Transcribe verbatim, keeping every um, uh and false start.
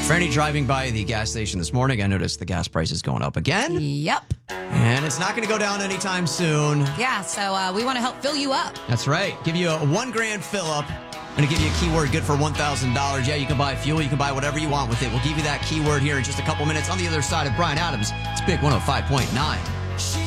For any driving by the gas station this morning, I noticed the gas price is going up again. Yep. And it's not going to go down anytime soon. Yeah, so uh, we want to help fill you up. That's right. Give you a one grand fill up. I'm going to give you a keyword good for one thousand dollars. Yeah, you can buy fuel. You can buy whatever you want with it. We'll give you that keyword here in just a couple minutes on the other side of Bryan Adams. It's Big one oh five point nine.